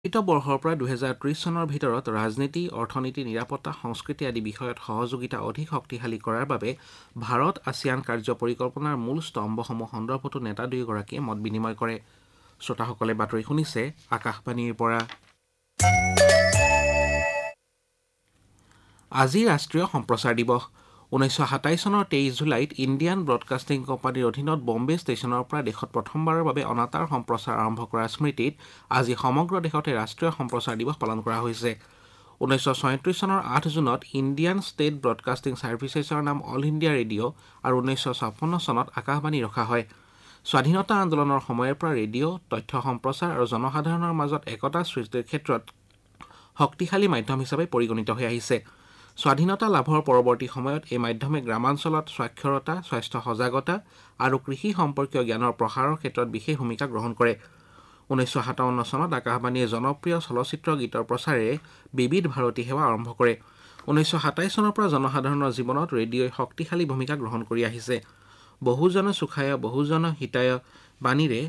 বৰ্ষৰ পৰা 2030 চনৰ ভিতৰত ৰাজনীতি, অৰ্থনীতি, নিৰাপত্তা, সংস্কৃতি আদি বিষয়ত সহযোগিতা অধিক শক্তিশালী কৰাৰ বাবে ভাৰত আছিয়ান কাৰ্য পৰিকল্পনাৰ মূল স্তম্ভসমূহ সন্দৰ্ভতো নেতা দুয়োগৰাকীয়ে মত বিনিময় কৰে। শ্ৰোতাসকলে বাতৰি শুনিছে আকাশবাণীৰ পৰা। আজি ৰাষ্ট্ৰীয় সম্প্ৰচাৰ দিৱস। 1927 চনৰ 23 জুলাইত ইণ্ডিয়ান ব্ৰডকাষ্টিং কোম্পানীৰ অধীনত বম্বে ষ্টেচনৰ পৰা দেশত প্ৰথমবাৰৰ বাবে অনাতাঁৰ সম্প্ৰচাৰ আৰম্ভ কৰাৰ স্মৃতিত আজি সমগ্ৰ দেশতে ৰাষ্ট্ৰীয় সম্প্ৰচাৰ দিৱস পালন কৰা হৈছে। 1937 চনৰ 8 জুনত ইণ্ডিয়ান ষ্টেট ব্ৰডকাষ্টিং ছাৰ্ভিচেছৰ নাম অল ইণ্ডিয়া ৰেডিঅ' আৰু 1956 চনত আকাশবাণী ৰখা হয়। স্বাধীনতা আন্দোলনৰ সময়ৰ পৰা ৰেডিঅ', তথ্য সম্প্ৰচাৰ আৰু জনসাধাৰণৰ মাজত একতা সৃষ্টিৰ ক্ষেত্ৰত শক্তিশালী মাধ্যম হিচাপে পৰিগণিত হৈ আহিছে। স্বাধীনতা লাভৰ পৰৱৰ্তী সময়ত এই মাধ্যমে গ্ৰামাঞ্চলত স্বাক্ষৰতা, স্বাস্থ্য সজাগতা আৰু কৃষি সম্পৰ্কীয় জ্ঞানৰ প্ৰসাৰৰ ক্ষেত্ৰত বিশেষ ভূমিকা গ্ৰহণ কৰে। 1957 চনত আকাশবাণীয়ে জনপ্ৰিয় চলচ্চিত্ৰ গীতৰ প্ৰচাৰেৰে বিবিধ ভাৰতী সেৱা আৰম্ভ কৰে। 1927 চনৰ পৰা জনসাধাৰণৰ জীৱনত ৰেডিঅ'ই শক্তিশালী ভূমিকা গ্ৰহণ কৰি আহিছে। বহুজন সুখায় বহুজন হিতায় বাণীৰে